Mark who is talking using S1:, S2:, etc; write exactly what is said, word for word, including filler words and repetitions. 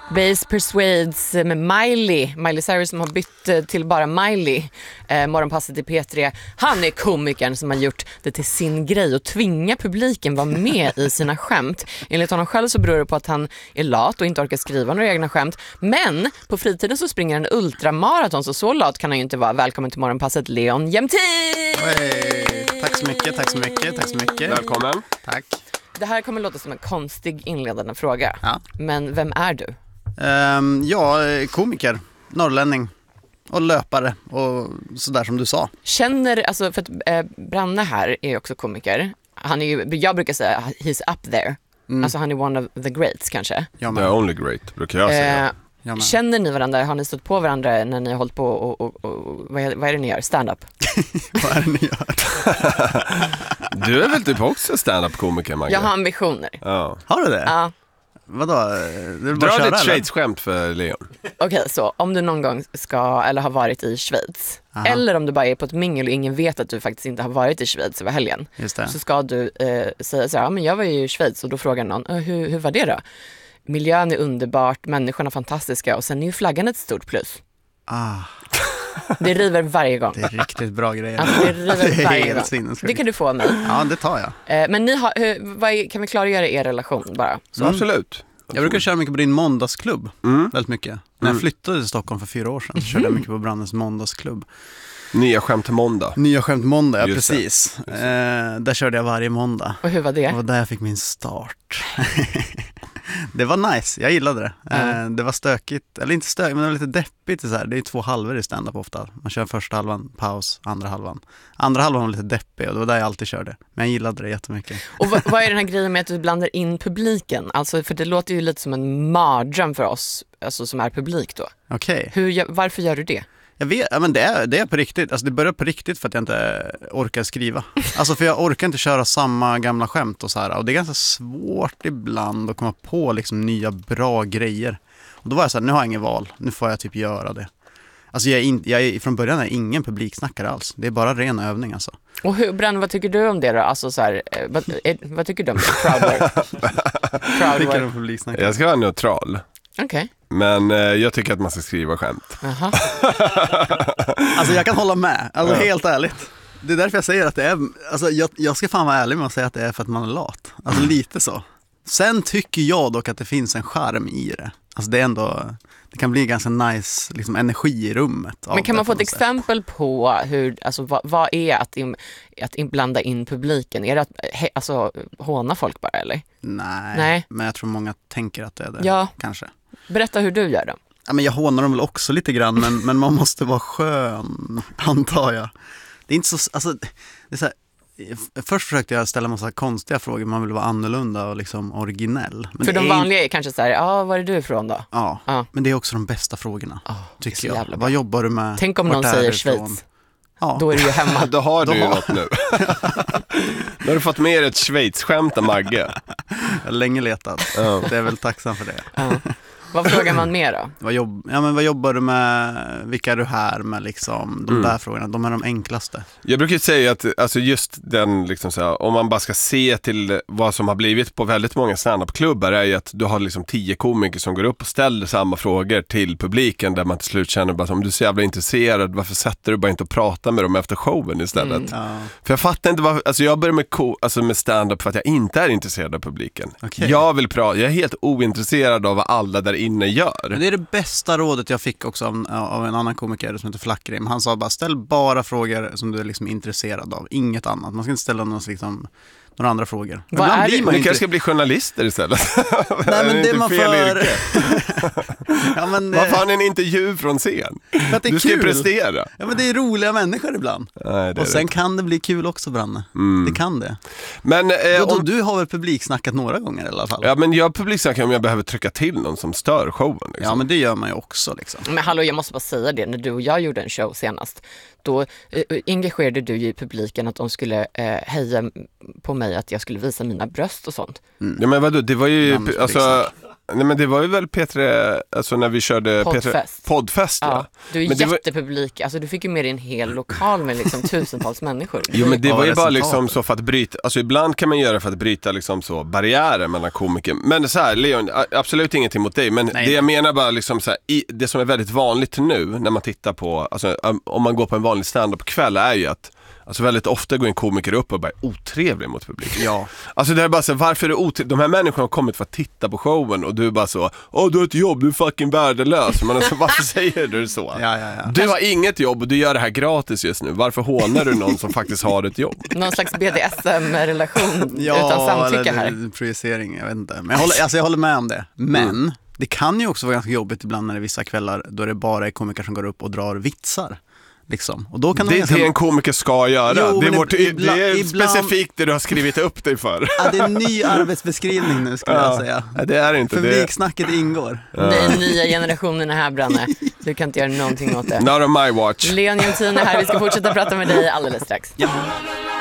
S1: Base Persuades med Miley. Miley Cyrus som har bytt till bara Miley. Eh, morgonpasset i P tre. Han är komikern som har gjort det till sin grej och tvinga publiken vara med i sina skämt. Enligt honom själv så beror det på att han är lat och inte orkar skriva några egna skämt. Men på fritiden så springer han ultramaraton, så så lat kan han ju inte vara. Välkommen till morgonpasset, Leon Jämtin!
S2: Hey, tack så mycket, tack så mycket, tack så mycket.
S3: Välkommen.
S2: Tack.
S1: Det här kommer låta som en konstig inledande fråga.
S2: Ja.
S1: Men vem är du?
S2: Um, jag är komiker, norrlänning och löpare och sådär som du sa.
S1: Känner, alltså för att eh, Branne här är också komiker. Han är ju, jag brukar säga, he's up there. Mm. Alltså han är one of the greats kanske.
S3: The only great, brukar jag säga. Eh,
S2: jag
S1: känner ni varandra? Har ni stått på varandra när ni har hållit på och, och, och vad, är, vad är det ni gör? Stand-up?
S2: Vad är det ni gör?
S3: Du är väl typ också stand-up-komiker, Maggie?
S1: Jag har ambitioner.
S3: Ja.
S2: Har du det?
S1: Ja.
S2: Vadå?
S3: Dra ditt Schweiz-skämt för Leon.
S1: Okej, okay, så om du någon gång ska eller har varit i Schweiz, aha, eller om du bara är på ett mingel och ingen vet att du faktiskt inte har varit i Schweiz över helgen, så ska du eh, säga så här, ja men jag var ju i Schweiz, och då frågar någon, hur, hur var det då? Miljön är underbart, människorna är fantastiska och sen är ju flaggan ett stort plus.
S2: Ah.
S1: Det river varje gång.
S2: Det är riktigt bra grejer.
S1: Alltså, det river varje gång. Det kan du få av mig.
S2: Ja, det tar jag.
S1: Eh, men ni har, hur, vad är, kan vi klargöra er relation bara?
S3: Så mm. Absolut.
S2: Jag brukar köra mycket på din måndagsklubb. Mm. Väldigt mycket. Mm. När jag flyttade till Stockholm för fyra år sedan så körde jag mycket på Brandens måndagsklubb.
S3: Nya skämt måndag.
S2: Nya skämt måndag, ja, precis. Eh, där körde jag varje måndag.
S1: Och hur var det?
S2: Det var där jag fick min start. Det var nice, jag gillade det. Mm. Eh, det var stökigt, eller inte stökigt, men det var lite deppigt. Så här. Det är två halvor i stand-up ofta. Man kör första halvan, paus, andra halvan. Andra halvan var lite deppig och det var där jag alltid körde. Men jag gillade det jättemycket.
S1: Och vad, vad är den här grejen med att du blandar in publiken? Alltså, för det låter ju lite som en mardröm för oss, alltså, som är publik då.
S2: Okej.
S1: Hur, varför gör du det?
S2: Jag vet, ja, men det är, det är på riktigt. Alltså det börjar på riktigt för att jag inte orkar skriva. Alltså för jag orkar inte köra samma gamla skämt och så här. Och det är ganska svårt ibland att komma på liksom nya bra grejer. Och då var jag så här, nu har jag ingen val. Nu får jag typ göra det. Alltså jag är, in, jag är från början är ingen publiksnackare alls. Det är bara ren övning alltså.
S1: Och hur, Brann, vad tycker du om det då? Alltså så här, vad, är, vad tycker du om det? Crowdwork?
S2: Crowdwork.
S3: Jag ska vara neutral.
S1: Okej. Okay.
S3: Men eh, jag tycker att man ska skriva skämt.
S1: Aha.
S2: Alltså jag kan hålla med, alltså ja. Helt ärligt. Det är därför jag säger att det är, alltså jag, jag ska fan vara ärlig med att säga att det är för att man är lat. Alltså lite så. Sen tycker jag dock att det finns en charm i det. Alltså det är ändå, det kan bli ganska nice liksom, energi i rummet.
S1: Men kan man få ett exempel på hur, alltså vad, vad är att, in, att in, blanda in publiken? Är det att he, alltså, håna folk bara eller?
S2: Nej,
S1: Nej,
S2: men jag tror många tänker att det är det.
S1: Ja.
S2: Kanske.
S1: Berätta hur du gör då.
S2: Ja, men jag hånar dem väl också lite grann, men, men man måste vara skön, antar jag. Det är inte så, alltså, det är så här, först försökte jag ställa en massa konstiga frågor, man vill vara annorlunda och liksom originell. Men
S1: för de
S2: är
S1: vanliga är kanske så här, ja, var är du ifrån då?
S2: Ja, ja, men det är också de bästa frågorna, oh, tycker jag.
S1: Bra.
S2: Vad jobbar du med?
S1: Tänk om någon säger Schweiz. Ja. Då är du ju hemma.
S3: Då har du ju något nu. Då har du fått med ett Schweiz-skämt av Magge.
S2: Jag har länge letat. Ja. Det är väl tacksam för det.
S1: Ja. Vad frågar man mer då?
S2: Vad, jobb, ja, men vad jobbar du med? Vilka är du här med? Liksom, de mm. där frågorna, de är de enklaste.
S3: Jag brukar säga att alltså just den, liksom så här, om man bara ska se till vad som har blivit på väldigt många stand-up-klubbar, är att du har liksom tio komiker som går upp och ställer samma frågor till publiken, där man till slut känner bara, om du är så jävla intresserad, varför sätter du bara inte och pratar med dem efter showen istället? Mm.
S2: Ja.
S3: För jag fattar inte varför, alltså jag börjar med, ko, alltså med stand-up för att jag inte är intresserad av publiken. Okay. Jag vill prata, jag är helt ointresserad av vad alla där inne gör.
S2: Men det är det bästa rådet jag fick också av, av en annan komiker som heter Flackrim. Han sa bara, ställ bara frågor som du är liksom intresserad av, inget annat. Man ska inte ställa någon, liksom, några andra frågor.
S1: Vad är det?
S3: Man kanske ska bli journalister istället.
S2: Nej, men det man för... ja, men,
S3: vad fan är en intervju från scen? Du ska ju prestera.
S2: Ja, men det är roliga människor ibland.
S3: Nej,
S2: och sen det. Kan det bli kul också, Branne. Mm. Det kan det.
S3: Men, eh,
S2: då,
S3: om...
S2: Du har väl publiksnackat några gånger i alla fall?
S3: Ja, men jag publiksnackar om jag behöver trycka till någon som stör showen. Liksom.
S2: Ja, men det gör man ju också. Liksom.
S1: Men hallå, jag måste bara säga det. När du och jag gjorde en show senast, då eh, engagerade du i publiken att de skulle eh, heja på mig, att jag skulle visa mina bröst och sånt.
S3: Mm. Ja, men vadå? Det var ju... Alltså, Nej, men det var ju väl Petre, alltså när vi körde
S1: Poddfest.
S3: Petre, poddfest ja.
S1: Ja, du är
S3: Men det var-
S1: jättepublik, alltså du fick ju med dig en hel lokal med liksom tusentals människor.
S3: Jo, men det
S2: Vad
S3: var ju
S2: var
S3: bara
S2: resultatet?
S3: liksom så för att bryta, alltså ibland kan man göra för att bryta liksom så barriärer mellan komiker. Men så här, Leon, a- absolut ingenting mot dig, men
S2: Nej.
S3: det jag menar bara liksom så här, i, det som är väldigt vanligt nu när man tittar på, alltså um, om man går på en vanlig stand-up-kväll är ju att alltså väldigt ofta går en komiker upp och bara är otrevlig mot publiken.
S2: Ja.
S3: Alltså det är bara så, varför är det otrevligt? De här människorna har kommit för att titta på showen och du är bara så, åh du har ett jobb, du är fucking värdelös. Men alltså, varför säger du så?
S2: Ja, ja, ja.
S3: Du har inget jobb och du gör det här gratis just nu. Varför hånar du någon som faktiskt har ett jobb?
S1: Någon slags B D S M-relation
S2: Ja,
S1: utan samtycke här.
S2: eller projicering, jag vet inte. Men jag håller, alltså jag håller med om det. Men mm. det kan ju också vara ganska jobbigt ibland när det är vissa kvällar då det bara är komiker som går upp och drar vitsar. Liksom. Och då kan
S3: Det är
S2: ganska...
S3: det en komiker ska göra.
S2: Jo,
S3: det är,
S2: men
S3: vårt,
S2: ibland-
S3: det är
S2: ibland-
S3: specifikt det du har skrivit upp dig för.
S2: Ja, det är en ny arbetsbeskrivning nu skulle jag säga.
S3: Ja, det är inte det.
S2: Publiksnacket ingår.
S1: Den nya generationen är här, Branne. Du kan inte göra någonting åt det.
S3: Not on my watch.
S1: Leon Jontin är här, vi ska fortsätta prata med dig alldeles strax.
S2: Ja.